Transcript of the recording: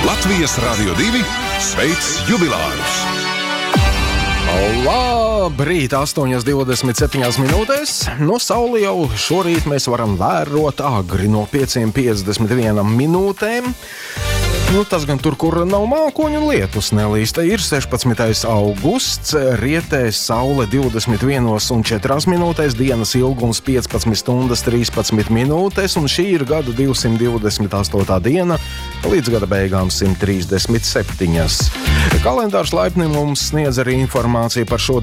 Latvijas Radio 2 sveic jubilārus! Labrīt, 8:27 minūtēs. No sauli jau šorīt mēs varam vērot agri no 5:51 minūtēm. Tas gan tur, kur nav mākoņu un lietus nelīst. Ir 16. augusts, rietēs saule 21:04 minūtēs, dienas ilgums 15 stundas 13 minūtes, un šī ir gada 228. diena, līdz gada beigām 137. Kalendārs laipni mums sniedz arī informāciju par šo